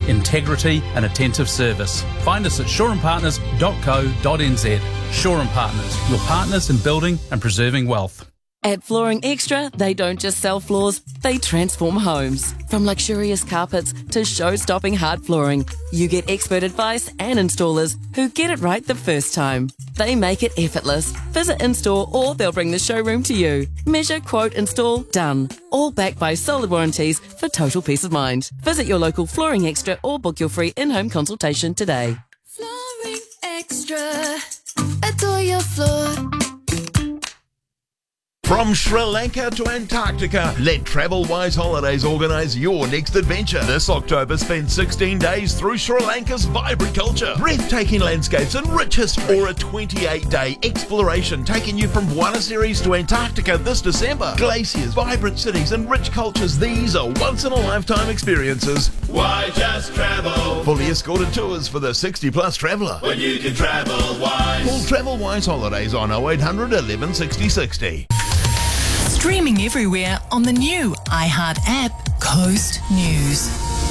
integrity and attentive service. Find us at shoreandpartners.co.nz. Shore and Partners, your partners in building and preserving wealth. At Flooring Extra, they don't just sell floors, they transform homes. From luxurious carpets to show-stopping hard flooring, you get expert advice and installers who get it right the first time. They make it effortless. Visit in-store or they'll bring the showroom to you. Measure, quote, install, done. All backed by solid warranties for total peace of mind. Visit your local Flooring Extra or book your free in-home consultation today. Flooring Extra. Adore your floor. From Sri Lanka to Antarctica, let TravelWise Holidays organise your next adventure. This October, spend 16 days through Sri Lanka's vibrant culture, breathtaking landscapes and rich history, or a 28-day exploration taking you from Buenos Aires to Antarctica this December. Glaciers, vibrant cities and rich cultures, these are once-in-a-lifetime experiences. Why just travel? Fully escorted tours for the 60-plus traveller. When you can travel wise. Call TravelWise Holidays on 0800 11 60 60. Streaming everywhere on the new iHeart app, Coast News.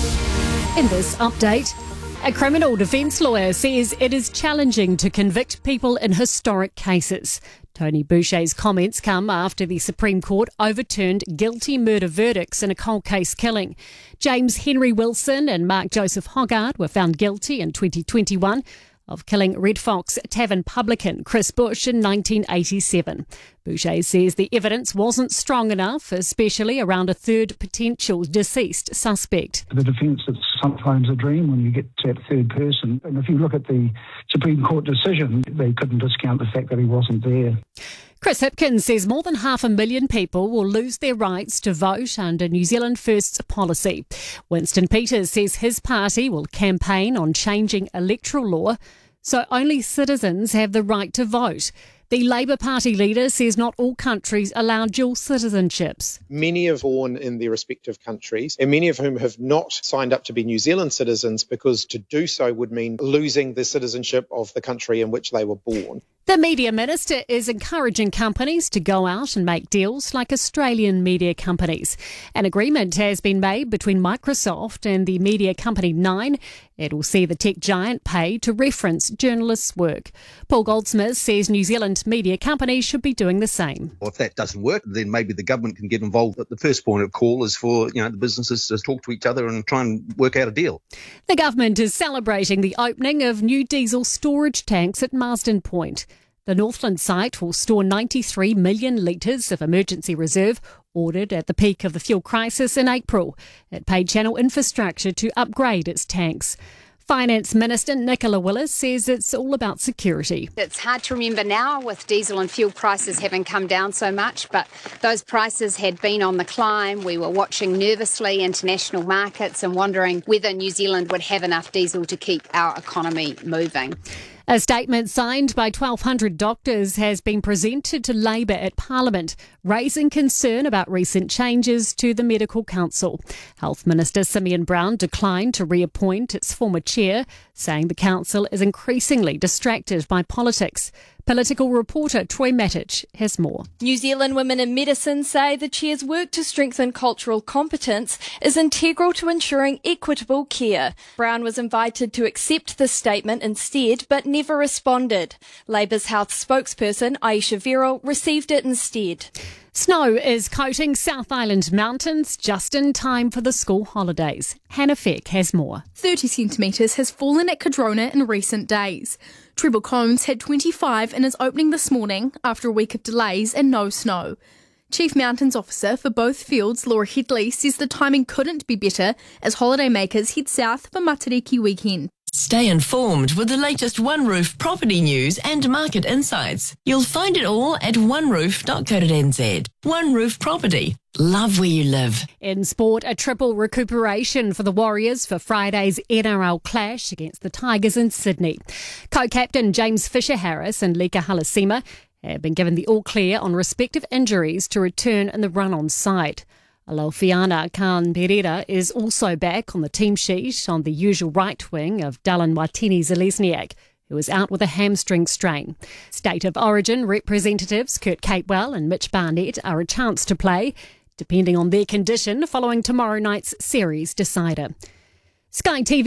In this update, a criminal defence lawyer says it is challenging to convict people in historic cases. Tony Boucher's comments come after the Supreme Court overturned guilty murder verdicts in a cold case killing. James Henry Wilson and Mark Joseph Hoggard were found guilty in 2021 of killing Red Fox Tavern publican Chris Bush in 1987. Boucher says the evidence wasn't strong enough, especially around a third potential deceased suspect. The defence is sometimes a dream when you get to that third person. And if you look at the Supreme Court decision, they couldn't discount the fact that he wasn't there. Chris Hipkins says more than 500,000 people will lose their rights to vote under New Zealand First's policy. Winston Peters says his party will campaign on changing electoral law so only citizens have the right to vote. The Labour Party leader says not all countries allow dual citizenships. Many are born in their respective countries, and many of whom have not signed up to be New Zealand citizens because to do so would mean losing the citizenship of the country in which they were born. The Media Minister is encouraging companies to go out and make deals like Australian media companies. An agreement has been made between Microsoft and the media company Nine. It will see the tech giant pay to reference journalists' work. Paul Goldsmith says New Zealand media companies should be doing the same. Well, if that doesn't work, then maybe the government can get involved. But the first point of call is for the businesses to talk to each other and try and work out a deal. The government is celebrating the opening of new diesel storage tanks at Marsden Point. The Northland site will store 93 million litres of emergency reserve, ordered at the peak of the fuel crisis in April. It paid Channel Infrastructure to upgrade its tanks. Finance Minister Nicola Willis says it's all about security. It's hard to remember now with diesel and fuel prices having come down so much, but those prices had been on the climb. We were watching nervously international markets and wondering whether New Zealand would have enough diesel to keep our economy moving. A statement signed by 1,200 doctors has been presented to Labour at Parliament, raising concern about recent changes to the Medical Council. Health Minister Simeon Brown declined to reappoint its former chair, saying the council is increasingly distracted by politics. Political reporter Troy Matic has more. New Zealand Women in Medicine say the chair's work to strengthen cultural competence is integral to ensuring equitable care. Brown was invited to accept this statement instead, but never responded. Labour's health spokesperson Aisha Verrill received it instead. Snow is coating South Island mountains just in time for the school holidays. Hannah Feck has more. 30 centimetres has fallen at Cadrona in recent days. Treble Cones had 25 in its opening this morning after a week of delays and no snow. Chief Mountains Officer for both fields, Laura Headley, says the timing couldn't be better as holidaymakers head south for Matariki weekend. Stay informed with the latest One Roof property news and market insights. You'll find it all at oneroof.co.nz. One Roof Property. Love where you live. In sport, a triple recuperation for the Warriors for Friday's NRL clash against the Tigers in Sydney. Co-captain James Fisher-Harris and Lika Halasima have been given the all-clear on respective injuries to return in the run-on side. Alofiana Khan Pereira is also back on the team sheet on the usual right wing of Dallin Watene-Zelezniak, who is out with a hamstring strain. State of Origin representatives Kurt Capewell and Mitch Barnett are a chance to play, depending on their condition following tomorrow night's series decider. Sky TV